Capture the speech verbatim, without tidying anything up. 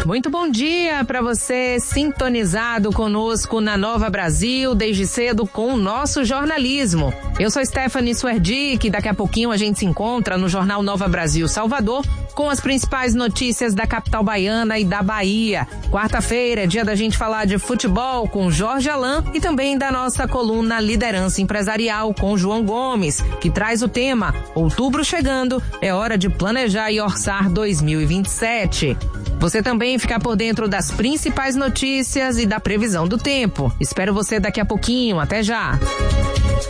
Muito bom dia para você sintonizado conosco na Nova Brasil, desde cedo com o nosso jornalismo. Eu sou Stephanie Suerdick e daqui a pouquinho a gente se encontra no Jornal Nova Brasil Salvador com as principais notícias da capital baiana e da Bahia. Quarta-feira é dia da gente falar de futebol com Jorge Alain e também da nossa coluna Liderança Empresarial com João Gomes, que traz o tema Outubro chegando, é hora de planejar e orçar dois mil e vinte e sete. Você também fica por dentro das principais notícias e da previsão do tempo. Espero você daqui a pouquinho. Até já!